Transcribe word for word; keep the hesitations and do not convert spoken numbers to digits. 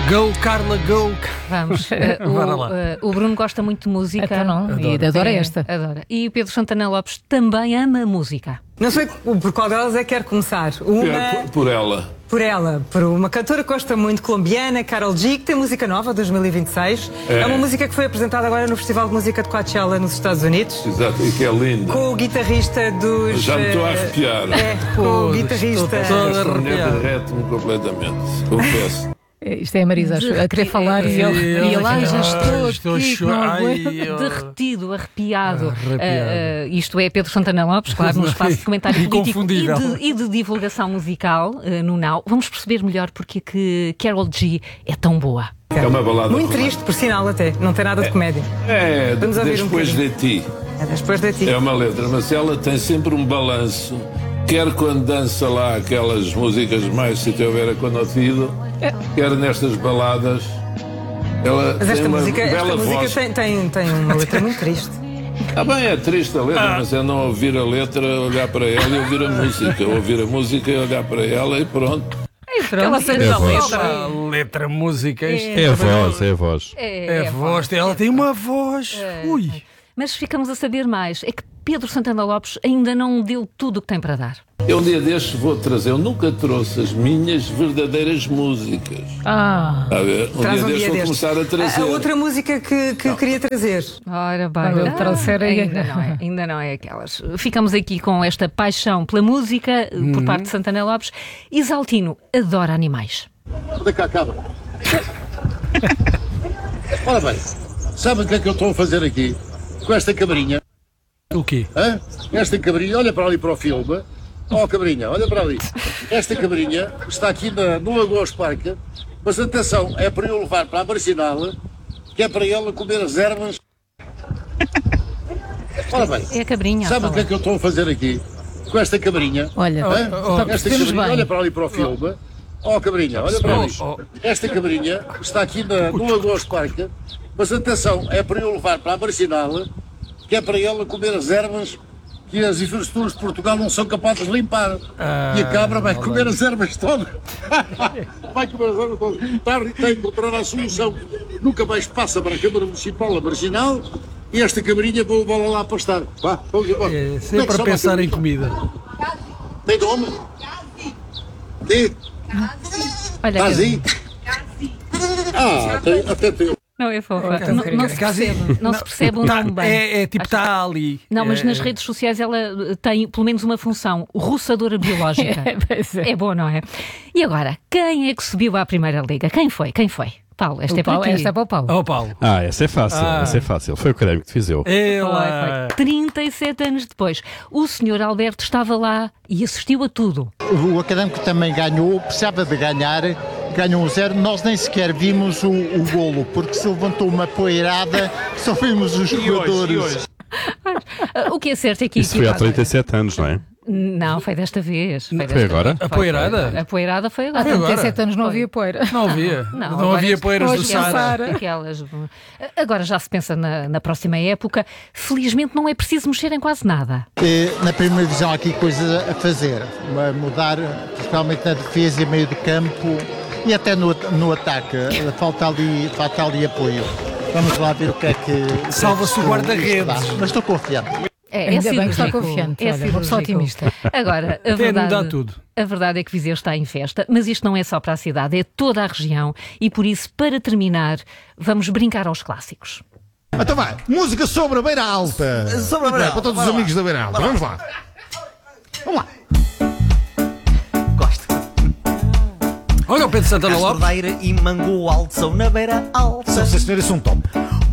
Go, Carla, go! Vamos. Uh, Bora o, lá. uh, o Bruno gosta muito de música. Então não, Adoro. e adora É, esta. Adora. E o Pedro Santana Lopes também ama música. Não sei por qual delas é que quer começar. Uma É, por, por ela. por ela, por uma cantora que gosta muito, colombiana, Karol G, que tem música nova, dois mil e vinte e seis. É. É uma música que foi apresentada agora no Festival de Música de Coachella, nos Estados Unidos. Exato, e que é linda. Com o guitarrista dos... Já me estou a eh, arrepiar. É, com o Pois, guitarrista... estou todo Esta mulher arrepiado. derrete-me completamente, confesso. É, Isto é a Marisa a querer falar e ele, e ele ai, já estou, Estou a aqui, que não chorar. aguento." Ai, eu- Derretido, arrepiado. Arrepiado. Uh, uh, isto é Pedro Santana Lopes, claro, no espaço de comentário político e Inconfundível. de, e de divulgação musical uh, no Now. Vamos perceber melhor porque que Karol G é tão boa. É uma balada Muito romântica. triste, por sinal até. Não tem nada de comédia. É, Vamos ouvir um depois de ti. É depois de ti. É uma letra, mas ela tem sempre um balanço. Quer quando dança lá aquelas músicas mais se te houver acontecido, quer nestas baladas. Ela Mas tem esta uma música, esta bela música voz. tem, tem, tem uma letra muito triste. Ah, bem, é triste a letra, mas é não ouvir a letra, olhar para ela e ouvir a música. Ouvir a música e olhar para ela e pronto. Ela seja É a a voz. letra. A letra, música. isto É a voz, é a voz. É a voz dela, tem uma voz. Ui. Mas ficamos a saber mais. É que Pedro Santana Lopes ainda não deu tudo o que tem para dar. Eu um dia destes vou trazer, eu nunca trouxe as minhas verdadeiras músicas. Ah, Está a ver? Um Traz dia um destes dia vou destes. começar a trazer. A outra música que, que queria trazer. Ora bem, Quando ele trouxer aí- ainda, não é, ainda não é aquelas. Ficamos aqui com esta paixão pela música por parte de Santana Lopes. Isaltino adora animais. Anda cá, cabra. Ora bem, sabe o que é que eu estou a fazer aqui? Com esta cabrinha, O quê? hã? Esta cabrinha, olha para ali para o filme. Ó cabrinha, olha para ali. Esta cabrinha está aqui na, no Lagoas Parque, mas atenção, é para eu levar para a marginal, que é para ela comer as ervas. Ora bem, É a cabrinha. a sabe o falar. que é que eu estou a fazer aqui? Com esta cabrinha. olha, Hã? para Esta percebermos cabrinha, bem. olha para ali para o filme. Ó cabrinha, olha para ali. Oh, oh. Esta cabrinha está aqui na, no Lagoas Parque, mas atenção, é para eu levar para a marginal, que é para ela comer as ervas que as infraestruturas de Portugal não são capazes de limpar. E a cabra vai comer as ervas todas. Vai comer as ervas todas. Está, está a encontrar a solução. Nunca mais passa para a Câmara Municipal, a marginal, e esta cabrinha vou levá-la lá a pastar. Vá, vamos embora. É, Como é que sempre a chama pensar em cabrinha? comida. Tem nome? Tem? Olha, Estás que- aí? Ah, tem, até tem. não é fofa. Ok, Não, ok, não ok. se percebe, não se percebe o Tá, nome bem. é, é tipo, Acho- está ali. Não, mas É, nas redes sociais ela eh, tem pelo menos uma função, roçadora biológica. Pois é. É bom, não é? E agora, quem é que subiu à Primeira Liga? Quem foi? Quem foi? Paulo, esta O é para Paulo, ti. esta é para o Paulo. Oh, Paulo. Ah, essa é fácil, Ah. essa é fácil. Foi o Académico de Viseu. Ela. Foi, foi. trinta e sete anos depois. O senhor Alberto estava lá e assistiu a tudo. O Académico também ganhou, precisava de ganhar, ganhou um zero. Nós nem sequer vimos o, o golo, porque se levantou uma poeirada, só vimos os jogadores. Ah, O que é certo é que a Isso foi há equipa- trinta e sete anos, não é? Não, foi desta vez. Foi desta agora? vez. A Foi, poeirada? foi. A poeirada foi agora. Há trinta e sete agora? anos não havia poeira. Não havia. Não, Não, agora havia isto- poeiras do hoje é Aquelas- Sara. aquelas- Agora já se pensa na, na próxima época. Felizmente não é preciso mexer em quase nada. Eh, Na primeira divisão há aqui coisas a fazer, a mudar, principalmente na defesa e meio de campo e até no, no ataque. Falta ali, falta ali apoio. Vamos lá ver o que é que... Salva-se o guarda-redes. Mas estou confiante. É, Ainda é bem que está cirúrgico. confiante, É olha, uma pessoa cirúrgico. otimista. Agora, a Tem de verdade, mudar tudo. a verdade é que Viseu está em festa, mas isto não é só para a cidade, é toda a região e por isso, para terminar, vamos brincar aos clássicos. Então vai, música sobre a Beira Alta. Sobre a Beira Para Alta, todos os vai lá. amigos da Beira Alta. Vamos lá. Vamos lá. Gosto. Olha o Pedro Santana Castro Lopes. Daire e Mango Alto são na beira alta. São, sim, senhor, isso é um top.